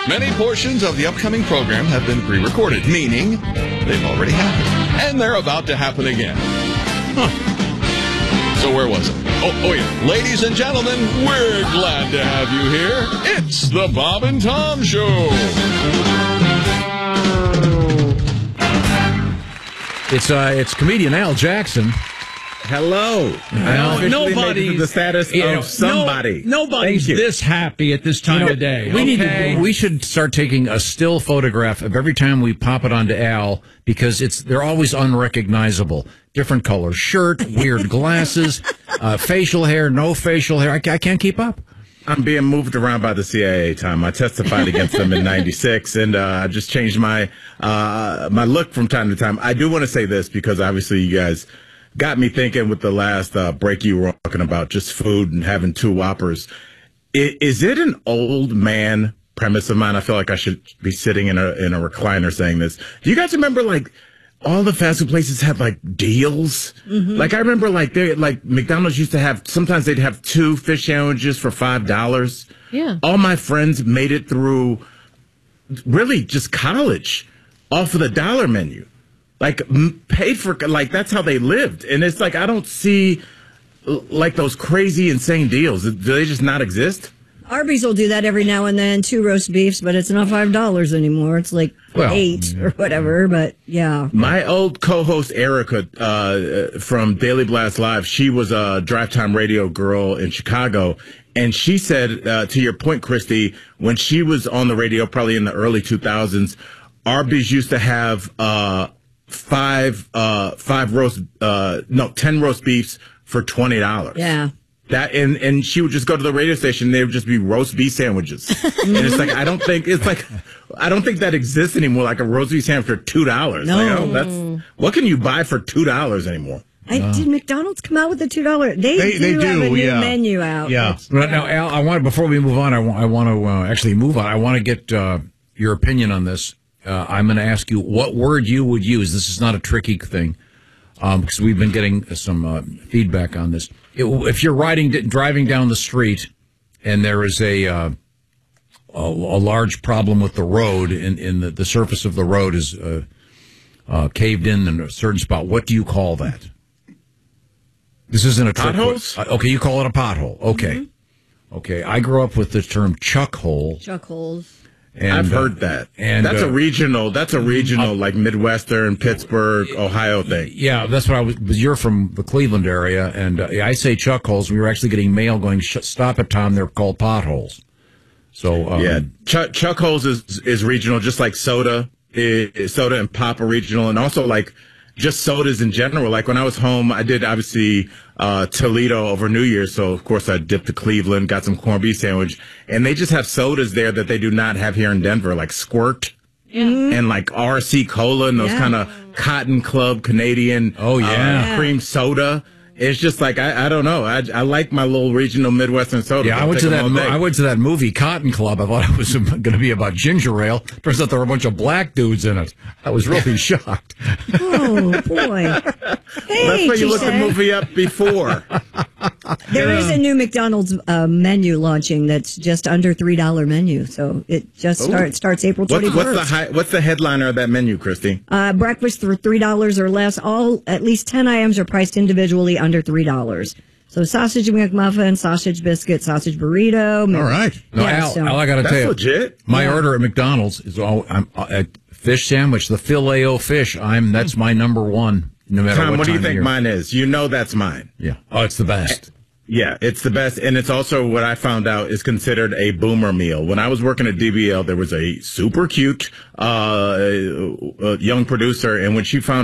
Many portions of the upcoming program have been pre-recorded, meaning they've already happened. And they're about to happen again. So where was it? Oh yeah. Ladies and gentlemen, we're glad to have you here. It's the Bob and Tom Show. It's comedian Al Jackson. Hello. Nobody the status of somebody. Nobody's this happy at this time of day. We should start taking a still photograph of every time we pop it onto Al, because they're always unrecognizable. Different color shirt, weird glasses, facial hair, no facial hair. I can't keep up. I'm being moved around by the CIA, Tom. I testified against them in '96, and I just changed my look from time to time. I do want to say this because obviously you guys got me thinking with the last break you were talking about just food and having 2 Whoppers. Is it an old man premise of mine? I feel like I should be sitting in a recliner saying this. Do you guys remember all the fast food places had deals? Mm-hmm. I remember McDonald's used to have, sometimes they'd have 2 fish sandwiches for $5. Yeah. All my friends made it through really just college off of the dollar menu. Paid for, that's how they lived. And it's I don't see those crazy, insane deals. Do they just not exist? Arby's will do that every now and then, 2 roast beefs, but it's not $5 anymore. It's 8 or whatever, but yeah. My old co-host Erica from Daily Blast Live, she was a drive time radio girl in Chicago, and she said, to your point, Christy, when she was on the radio, probably in the early 2000s, Arby's used to have 10 roast beefs for $20. Yeah. That and she would just go to the radio station and they would just be roast beef sandwiches. And it's I don't think that exists anymore, a roast beef sandwich for $2. No. What can you buy for $2 anymore? Did McDonald's come out with the $2? They do have a new menu out. Yeah. Right now, Al, before we move on, I want to actually move on. I want to get your opinion on this. I'm going to ask you what word you would use. This is not a tricky thing, because we've been getting some feedback on this. If you're driving down the street and there is a large problem with the road, and the surface of the road is caved in a certain spot, what do you call that? This isn't a trick. Potholes? Okay, you call it a pothole. Okay. Mm-hmm. Okay, I grew up with the term chuck hole. Chuck holes. And, I've heard that. And that's a regional, Midwestern, Pittsburgh, Ohio thing. Yeah, that's what I was. You're from the Cleveland area, and I say chuck holes. We were actually getting mail going, stop it, Tom. They're called potholes. So chuck holes is regional, just like soda. Soda and pop are regional, and also just sodas in general. When I was home, I did obviously Toledo over New Year's, so of course I dipped to Cleveland, got some corned beef sandwich, and they just have sodas there that they do not have here in Denver, like Squirt and RC Cola and those kind of Cotton Club Canadian cream soda. It's just I don't know. I like my little regional Midwestern soda. Yeah, I went to that movie Cotton Club. I thought it was going to be about ginger ale. Turns out there were a bunch of black dudes in it. I was really shocked. Oh boy! Hey, that's why you looked the movie up before. There is a new McDonald's menu launching that's just under $3 menu. So it just starts April 21st. What's the headliner of that menu, Christy? Breakfast for $3 or less. At least 10 items are priced individually under $3. So sausage McMuffin, sausage biscuit, sausage burrito. All right. No, Al, I got to tell you, legit. My order at McDonald's is a fish sandwich, the Filet-O-Fish. That's my number one. No matter Tom, what do you think year. Mine is? You know that's mine. Yeah. Oh, it's the best. Yeah, it's the best. And it's also what I found out is considered a boomer meal. When I was working at DBL, there was a super cute young producer. And when she found